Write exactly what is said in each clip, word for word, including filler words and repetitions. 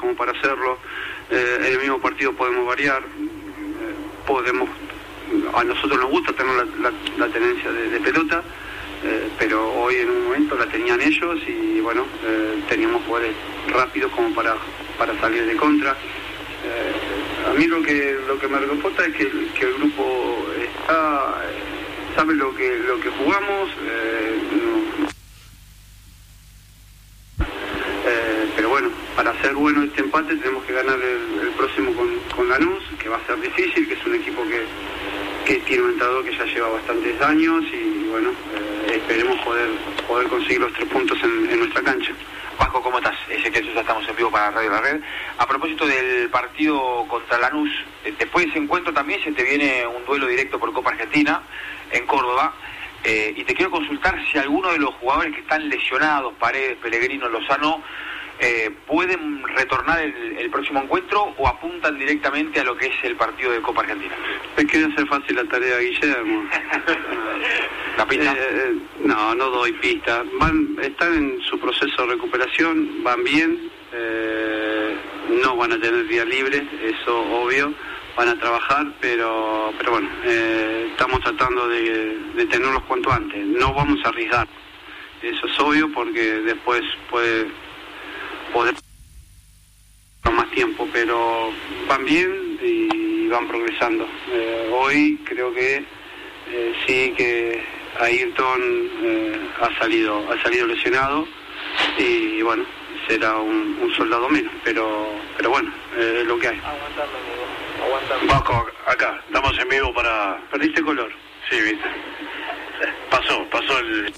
como para hacerlo. Eh, en el mismo partido podemos variar, eh, podemos, a nosotros nos gusta tener la, la, la tenencia de, de pelota, eh, pero hoy en un momento la tenían ellos y bueno, eh, teníamos jugadores rápidos como para, para salir de contra. Eh, a mí lo que lo que me reconforta es que, que el grupo está eh, sabe lo que lo que jugamos, eh, no, eh, pero bueno, para hacer bueno este empate tenemos que ganar el, el próximo con, con Lanús, que va a ser difícil, que es un equipo que, que tiene un entrenador que ya lleva bastantes años y bueno, eh, esperemos poder poder conseguir los tres puntos en, en nuestra cancha. Vasco, ¿cómo estás? Ezequiel Sosa, estamos en vivo para Radio La Red. A propósito del partido contra Lanús, después de ese encuentro también se te viene un duelo directo por Copa Argentina en Córdoba, eh, y te quiero consultar si alguno de los jugadores que están lesionados, Paredes, Pellegrino, Lozano, eh, pueden retornar el, el próximo encuentro o apuntan directamente a lo que es el partido de Copa Argentina. Me quiere hacer fácil la tarea, Guillermo. ¿La pista? Eh, no, no doy pista. Van, están en su proceso de recuperación, van bien, eh, no van a tener días libres, eso obvio, van a trabajar, pero pero bueno, eh, estamos tratando de, de tenerlos cuanto antes. No vamos a arriesgar, eso es obvio, porque después puede poder más tiempo, pero van bien y van progresando. Eh, hoy creo que eh, sí que Ayrton eh, ha salido ha salido lesionado y bueno, será un, un soldado menos, pero pero bueno, eh, es lo que hay. Aguantando, amigo. Aguantando. Vasco, acá, estamos en vivo para... ¿Perdiste color? Sí, viste. Pasó, pasó el...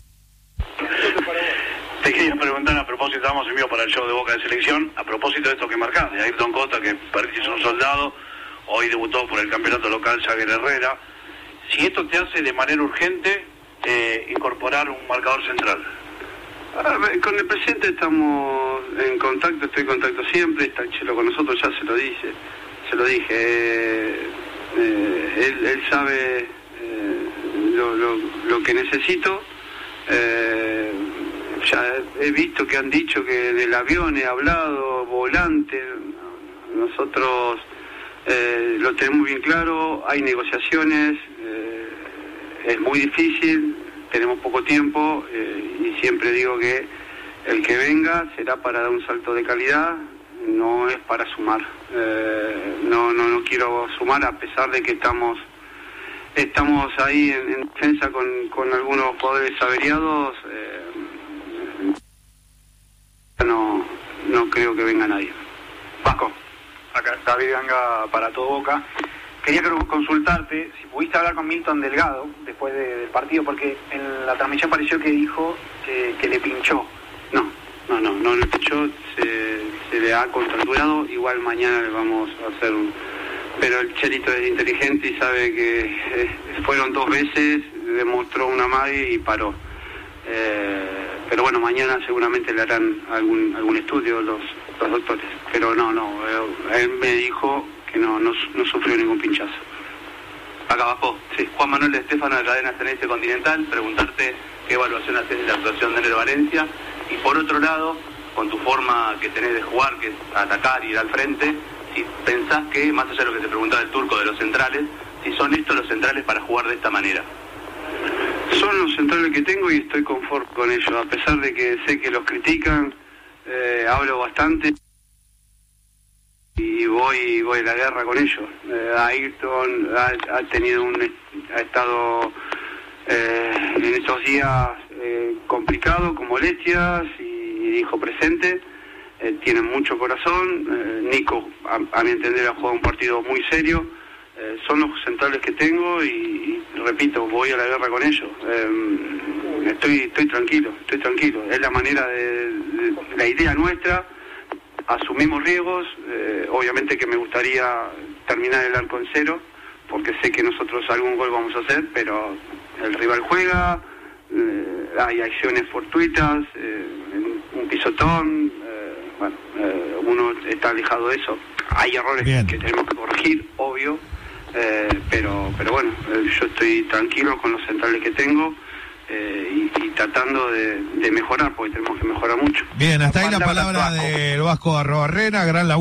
Te quería preguntar a propósito, estamos en vivo para el show de Boca de Selección, a propósito de esto que marcás, de Ayrton Costa, que parece que es un soldado, hoy debutó por el campeonato local Jagger Herrera. Si esto te hace de manera urgente eh, incorporar un marcador central. Ah, con el presidente estamos en contacto, estoy en contacto siempre, está Chelo con nosotros, ya se lo dice, se lo dije, eh, eh, él, él sabe eh, lo, lo, lo que necesito. eh, ya he visto que han dicho que del avión he hablado, volante, nosotros eh, lo tenemos bien claro, hay negociaciones, eh, es muy difícil, tenemos poco tiempo eh, y siempre digo que el que venga será para dar un salto de calidad, no es para sumar. Eh, no, no, no quiero sumar a pesar de que estamos estamos ahí en, en defensa con, con algunos jugadores averiados. Eh, no, no creo que venga nadie. Vasco, acá David Ganga para Todo Boca. Quería consultarte si pudiste hablar con Milton Delgado después de, del partido, porque en la transmisión pareció que dijo que, que le pinchó. No, no, no, no le pinchó, se, se le ha contracturado, igual mañana le vamos a hacer un... Pero el Chelito es inteligente y sabe que eh, fueron dos veces, demostró una magia y paró. Eh, pero bueno, mañana seguramente le harán algún algún estudio los, los doctores. Pero no, no, eh, él me dijo que no, no, no sufrió ningún pinchazo. Acá abajo, sí. Juan Manuel de Estefano de Cadena Ceneice Continental, preguntarte qué evaluación haces de la actuación de Nero Valencia y por otro lado, con tu forma que tenés de jugar, que es atacar y ir al frente, si pensás que, más allá de lo que te preguntaba el Turco de los centrales, si son estos los centrales para jugar de esta manera. Son los centrales que tengo y estoy conforme con ellos, a pesar de que sé que los critican, eh, hablo bastante y voy voy a la guerra con ellos. Eh, Ayrton ha, ha tenido un ha estado eh, en estos días eh, complicado, con molestias y dijo presente. Eh, tienen mucho corazón. eh, Nico, a, a mi entender, ha jugado un partido muy serio. Eh, son los centrales que tengo y, y repito, voy a la guerra con ellos. Eh, estoy estoy tranquilo, estoy tranquilo. Es la manera de, de la idea nuestra. Asumimos riesgos. Eh, obviamente que me gustaría terminar el arco en cero, porque sé que nosotros algún gol vamos a hacer, pero el rival juega, eh, hay acciones fortuitas, eh, un pisotón. Eh, bueno, eh, uno está alejado de eso. Hay errores Bien. que tenemos que corregir, obvio. Eh, pero pero bueno, eh, yo estoy tranquilo con los centrales que tengo eh, y, y tratando de, de mejorar, porque tenemos que mejorar mucho. Bien, hasta ahí la palabra del Vasco Arrobarrena, gran laburo.